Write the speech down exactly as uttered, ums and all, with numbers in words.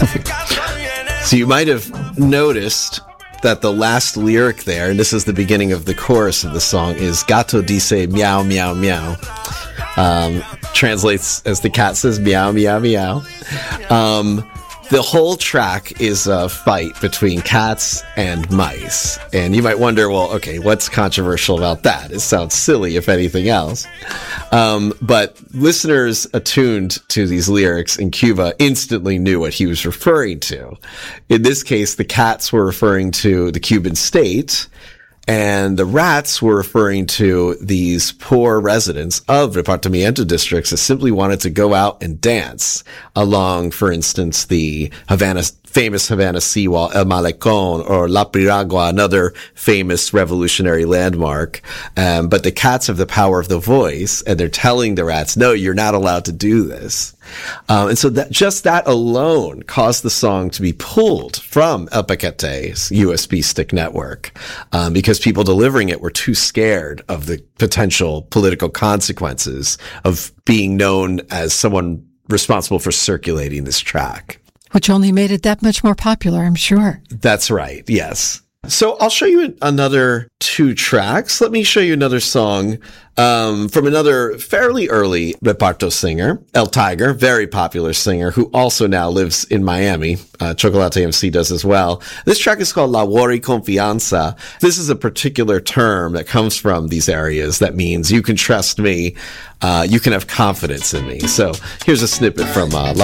So you might have noticed that the last lyric there, and this is the beginning of the chorus of the song, is Gato dice meow, meow, meow. Um, translates as the cat says meow, meow, meow. Um, the whole track is a fight between cats and mice. And you might wonder, well, okay, what's controversial about that? It sounds silly, if anything else. Um, but listeners attuned to these lyrics in Cuba instantly knew what he was referring to. In this case, the cats were referring to the Cuban state, and the rats were referring to these poor residents of Repartimiento districts that simply wanted to go out and dance along, for instance, the Havana, famous Havana seawall, El Malecón, or La Piragua, another famous revolutionary landmark. Um, but the cats have the power of the voice, and they're telling the rats, no, you're not allowed to do this. Um, and so that, just that alone caused the song to be pulled from El Paquete's U S B stick network, um, because people delivering it were too scared of the potential political consequences of being known as someone responsible for circulating this track. Which only made it that much more popular, I'm sure. That's right, yes. So I'll show you another two tracks. Let me show you another song um, from another fairly early reparto singer, El Tiger, very popular singer, who also now lives in Miami. Uh, Chocolate M C does as well. This track is called Labor y Confianza. This is a particular term that comes from these areas that means you can trust me, uh, you can have confidence in me. So here's a snippet from uh,